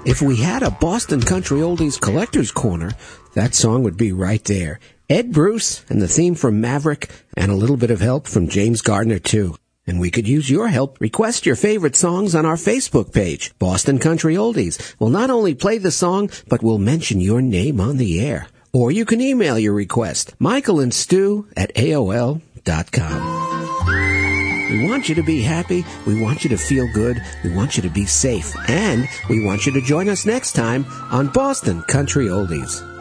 If we had a Boston Country Oldies Collector's Corner, that song would be right there. Ed Bruce and the theme from Maverick, and a little bit of help from James Gardner, too. And we could use your help. Request your favorite songs on our Facebook page, Boston Country Oldies. We'll not only play the song, but we'll mention your name on the air. Or you can email your request, michaelandstu@aol.com. We want you to be happy, we want you to feel good, we want you to be safe, and we want you to join us next time on Boston Country Oldies.